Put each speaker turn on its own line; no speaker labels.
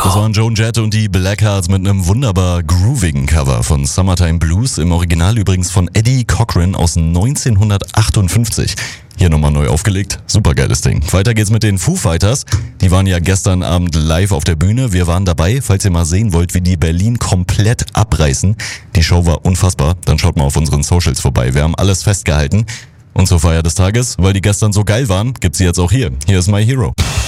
Das waren Joan Jett und die Blackhearts mit einem wunderbar groovigen Cover von Summertime Blues, im Original übrigens von Eddie Cochran aus 1958. Hier nochmal neu aufgelegt, supergeiles Ding. Weiter geht's mit den Foo Fighters. Die waren ja gestern Abend live auf der Bühne. Wir waren dabei, falls ihr mal sehen wollt, wie die Berlin komplett abreißen. Die Show war unfassbar, dann schaut mal auf unseren Socials vorbei. Wir haben alles festgehalten. Und zur Feier des Tages, weil die gestern so geil waren, gibt's sie jetzt auch hier. Hier ist My Hero.